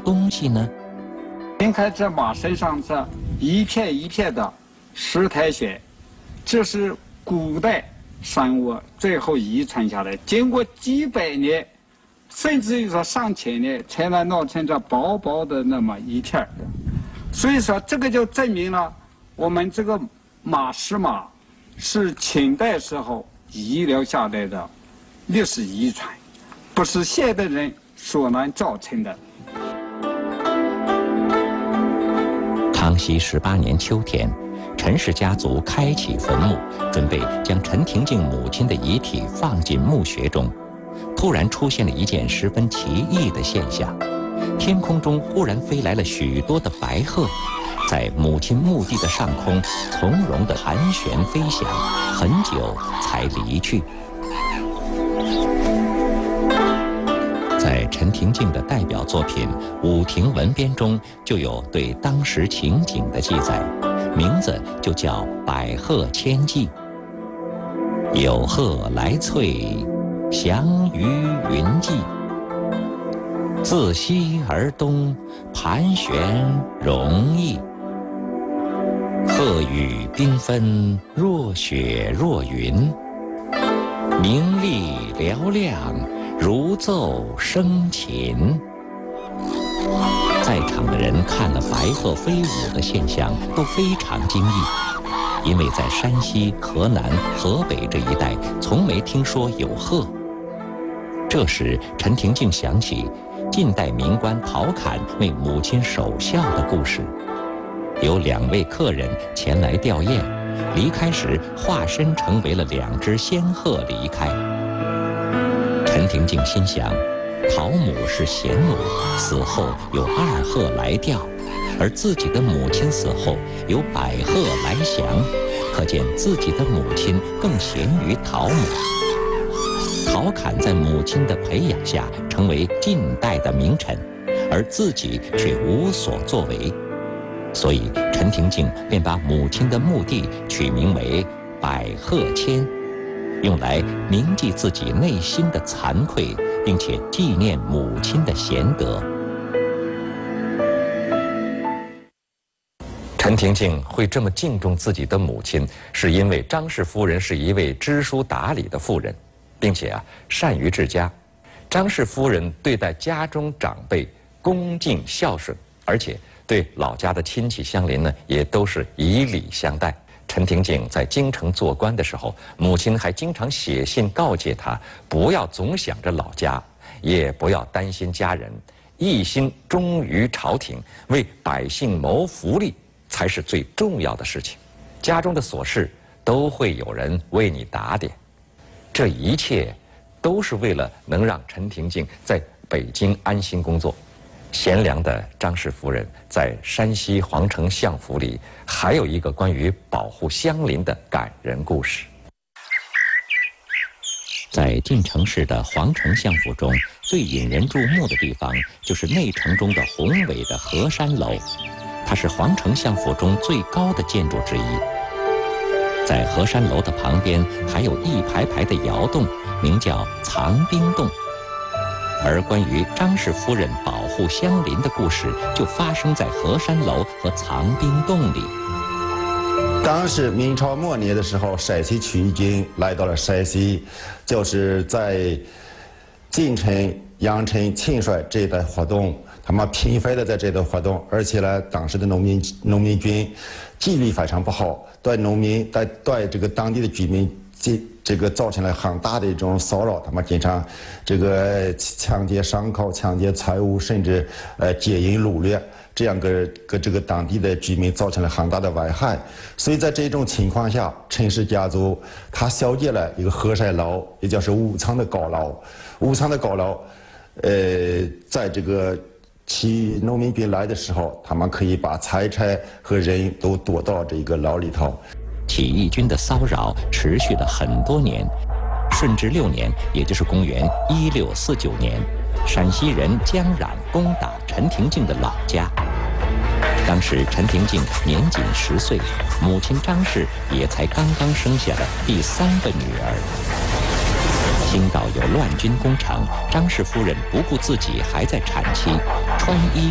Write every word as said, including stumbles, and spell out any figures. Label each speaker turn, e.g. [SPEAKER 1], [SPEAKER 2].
[SPEAKER 1] 东西呢？
[SPEAKER 2] 您看这马身上这一片一片的石苔藓，这是古代生物最后遗传下来，经过几百年，甚至于说上千年，才能弄成这薄薄的那么一片儿。所以说，这个就证明了我们这个马石马是秦代时候遗留下来的历史遗传，不是现代人所能造成的。
[SPEAKER 1] 康熙十八年秋天，陈氏家族开启坟墓，准备将陈廷敬母亲的遗体放进墓穴中。突然出现了一件十分奇异的现象，天空中忽然飞来了许多的白鹤，在母亲墓地的上空从容地盘旋飞翔，很久才离去。在陈廷敬的代表作品《武亭文编》中，就有对当时情景的记载，名字就叫《百鹤千记》。有鹤来翠，翔于云际。自西而东，盘旋容易。鹤羽缤纷，若雪若云。明丽嘹亮，如奏笙琴。在场的人看了白鹤飞舞的现象，都非常惊异，因为在山西、河南、河北这一带，从没听说有鹤。这时，陈廷敬想起近代名官陶侃为母亲守孝的故事，有两位客人前来吊唁，离开时化身成为了两只仙鹤离开。陈廷敬心想，陶母是贤母，死后有二鹤来吊，而自己的母亲死后有百鹤来降，可见自己的母亲更贤于陶母。陶侃在母亲的培养下成为近代的名臣，而自己却无所作为，所以陈廷敬便把母亲的墓地取名为百鹤千，用来铭记自己内心的惭愧，并且纪念母亲的贤德。陈廷敬会这么敬重自己的母亲，是因为张氏夫人是一位知书达理的妇人，并且啊善于治家。张氏夫人对待家中长辈恭敬孝顺，而且对老家的亲戚乡邻呢也都是以礼相待。陈廷敬在京城做官的时候，母亲还经常写信告诫他，不要总想着老家，也不要担心家人，一心忠于朝廷，为百姓谋福利才是最重要的事情。家中的琐事都会有人为你打点，这一切都是为了能让陈廷敬在北京安心工作。贤良的张氏夫人在山西皇城相府里还有一个关于保护乡邻的感人故事。在晋城市的皇城相府中，最引人注目的地方就是内城中的宏伟的河山楼，它是皇城相府中最高的建筑之一。在河山楼的旁边还有一排排的窑洞，名叫藏兵洞。而关于张氏夫人保护乡邻的故事，就发生在河山楼和藏兵洞里。
[SPEAKER 3] 当时明朝末年的时候，陕西起义军来到了山西，就是在晋城、阳城、庆帅这一带活动，他们频繁的在这带活动，而且呢，当时的农民农民军纪律非常不好，对农民、对对这个当地的居民，这这个造成了很大的一种骚扰，他们经常这个抢劫牲口、抢劫财物，甚至呃劫淫掳掠，这样给给这个当地的居民造成了很大的危害。所以在这种情况下，陈氏家族他修建了一个河山楼，也就是五层的高楼。五层的高楼，呃，在这个起农民兵来的时候，他们可以把财产和人都躲到这个牢里头。
[SPEAKER 1] 起义军的骚扰持续了很多年。顺治六年，也就是公元一六四九年，陕西人江冉攻打陈廷敬的老家。当时陈廷敬年仅十岁，母亲张氏也才刚刚生下了第三个女儿。听到有乱军攻城，张氏夫人不顾自己还在产期，穿衣